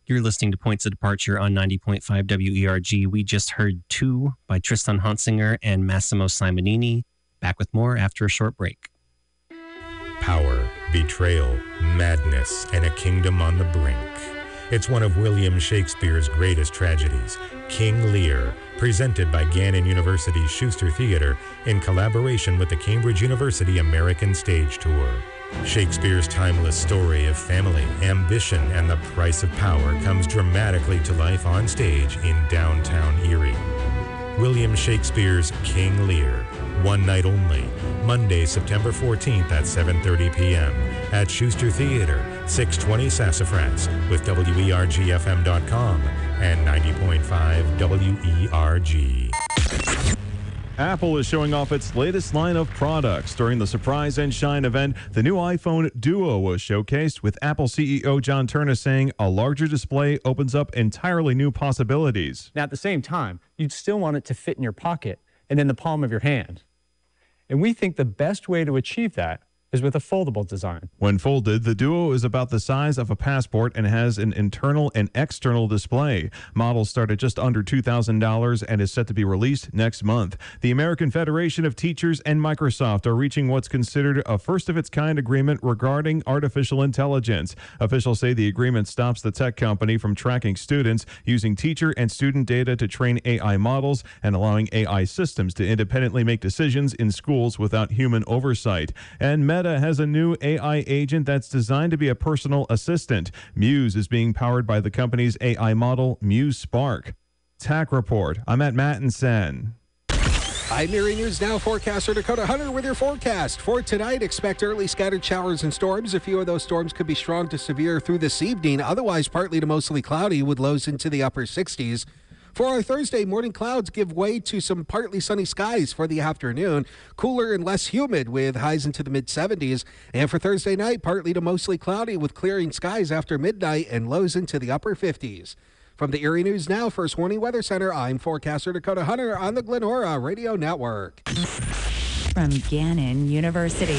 You're listening to Points of Departure on 90.5 WERG. We just heard Two by Tristan Hunsinger and Massimo Simonini. Back with more after a short break. Power, betrayal, madness, and a kingdom on the brink. It's one of William Shakespeare's greatest tragedies, King Lear, presented by Gannon University's Schuster Theatre in collaboration with the Cambridge University American Stage Tour. Shakespeare's timeless story of family, ambition, and the price of power comes dramatically to life on stage in downtown Erie. William Shakespeare's King Lear, one night only, Monday, September 14th at 7:30 p.m. at Schuster Theatre, 620 Sassafras, with WERGFM.com and 90.5 WERG. Apple is showing off its latest line of products. During the Surprise and Shine event, the new iPhone Duo was showcased, with Apple CEO John Turner saying a larger display opens up entirely new possibilities. Now, at the same time, you'd still want it to fit in your pocket and in the palm of your hand. And we think the best way to achieve that is with a foldable design. When folded, the Duo is about the size of a passport and has an internal and external display. Models start at just under $2,000 and is set to be released next month. The American Federation of Teachers and Microsoft are reaching what's considered a first-of-its-kind agreement regarding artificial intelligence. Officials say the agreement stops the tech company from tracking students, using teacher and student data to train AI models, and allowing AI systems to independently make decisions in schools without human oversight. And Meta has a new AI agent that's designed to be a personal assistant. Muse is being powered by the company's AI model, Muse Spark. TAC Report. I'm at Mattinson. I'm Erie News Now forecaster Dakota Hunter with your forecast. For tonight, expect early scattered showers and storms. A few of those storms could be strong to severe through this evening. Otherwise, partly to mostly cloudy with lows into the upper 60s. For our Thursday, morning clouds give way to some partly sunny skies for the afternoon. Cooler and less humid with highs into the mid-70s. And for Thursday night, partly to mostly cloudy with clearing skies after midnight and lows into the upper 50s. From the Erie News Now First Warning Weather Center, I'm forecaster Dakota Hunter on the Glenora Radio Network. From Gannon University,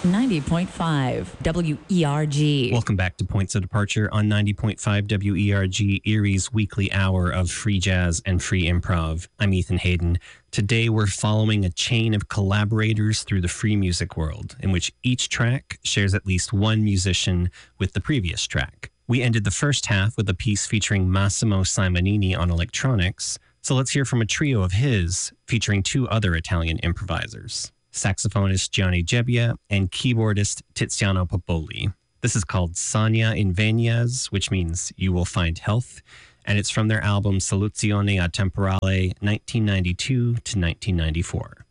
90.5 WERG. Welcome back to Points of Departure on 90.5 WERG, Erie's weekly hour of free jazz and free improv. I'm Ethan Hayden. Today we're following a chain of collaborators through the free music world, in which each track shares at least one musician with the previous track. We ended the first half with a piece featuring Massimo Simonini on electronics, so let's hear from a trio of his featuring two other Italian improvisers, saxophonist Gianni Gebbia and keyboardist Tiziano Popoli. This is called Sania in Venias, which means you will find health, and it's from their album Soluzione a Temporale 1992 to 1994.